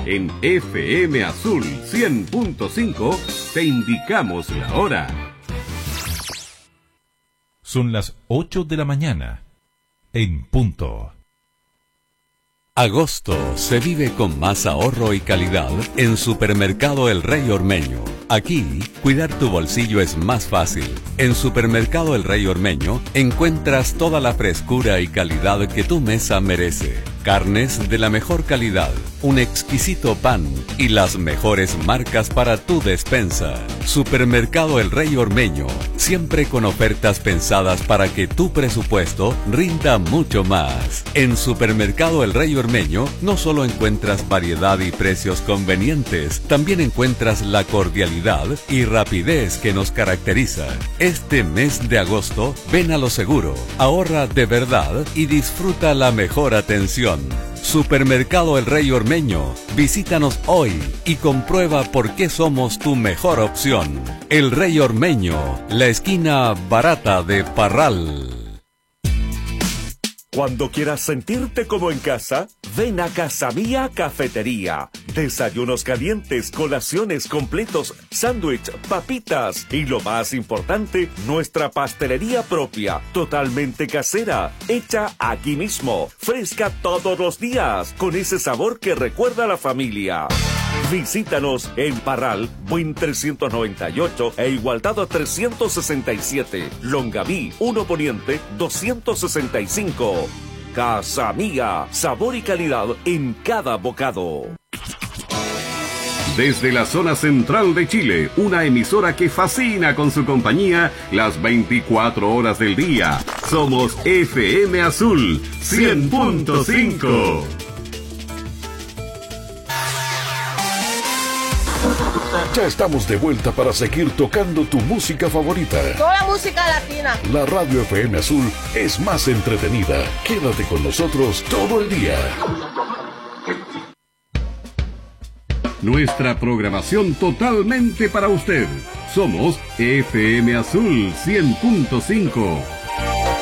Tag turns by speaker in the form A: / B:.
A: En FM Azul 100.5 te indicamos la hora.
B: Son las 8 de la mañana, en punto.
C: Agosto se vive con más ahorro y calidad en Supermercado El Rey Ormeño. Aquí, cuidar tu bolsillo es más fácil. En Supermercado El Rey Ormeño encuentras toda la frescura y calidad que tu mesa merece. Carnes de la mejor calidad, un exquisito pan y las mejores marcas para tu despensa. Supermercado El Rey Ormeño, siempre con ofertas pensadas para que tu presupuesto rinda mucho más. En Supermercado El Rey Ormeño no solo encuentras variedad y precios convenientes, también encuentras la cordialidad y rapidez que nos caracteriza. Este mes de agosto, ven a lo seguro, ahorra de verdad y disfruta la mejor atención. Supermercado El Rey Ormeño, visítanos hoy y comprueba por qué somos tu mejor opción. El Rey Ormeño, la esquina barata de Parral.
D: Cuando quieras sentirte como en casa, ven a Casa Mía Cafetería. Desayunos calientes, colaciones completos, sándwich, papitas y lo más importante, nuestra pastelería propia, totalmente casera, hecha aquí mismo, fresca todos los días, con ese sabor que recuerda a la familia. Visítanos en Parral, Buin 398 e Igualdad 367, Longaví 1 Poniente 265. Casa Mía, sabor y calidad en cada bocado.
A: Desde la zona central de Chile, una emisora que fascina con su compañía las 24 horas del día. Somos FM Azul 100.5.
E: Ya estamos de vuelta para seguir tocando tu música favorita.
F: Toda música latina.
E: La radio FM Azul es más entretenida. Quédate con nosotros todo el día.
A: Nuestra programación totalmente para usted. Somos FM Azul 100.5.